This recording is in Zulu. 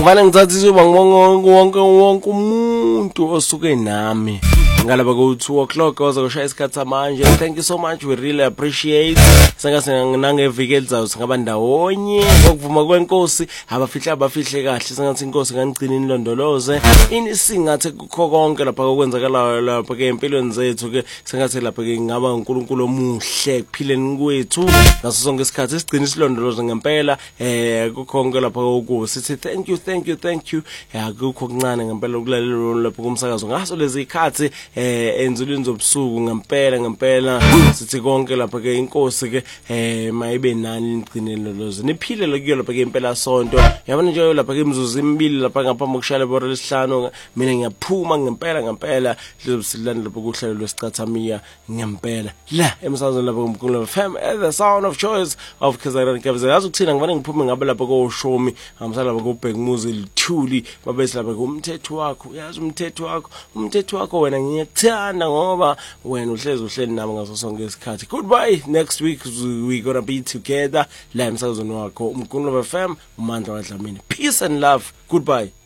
angivane ngithathe isuba ngibonga wonke umuntu osuke nami ngalaba ku 2 o'clock oza kushaya isikhathi samanje. Thank you so much, we really appreciate. Sengathi nangeviki elizayo singaba ndawonye ngokuvuma kwenkosi abafihle kahle. Sengathi inkosi ngangigcina inilondoloze inisingathe kukho konke lapha okwenzakala lapha ke empilweni zethu ke. Sengathi lapha ke ngaba uNkulunkulu omuhle kuphileni kwethu ngaso sonke isikhathi sigcina isilondoloze ngempela kukho konke lapha okuwo. Sithi thank you akukho kuncane ngempela ukulalela lapha kumsakazo ngaso lezi ikhathi enzulwini zobusuku ngempela sithi konke lapha ke inkosi ke mayibe nani ligcinelo loze niphile lokuyo lapha ke impela sonto yabona nje lapha ke imizuzu emibili lapha ngaphambi kokushaya ibora lesihlanu mina ngiyaphuma ngempela lizosilanda lapha kuhlelo lwesicathamiya ngempela la emsazweni lapha kumkhulu FM the sound of choice of Kazarani Kabza yazi ukuthina ngivane ngiphume ngabe lapha ko Shomi ngamsala lapha kubheka umuzi lithuli babethi lapha kumthetho wakho yazi umthetho wakho wena ngiyekuthanda ngoba wena uhleli nami ngaso sonke isikhathi. Goodbye, next week we gonna be together la emsakazweni wakho umkhulu FM uMandla kaDlamini. Peace and love, goodbye.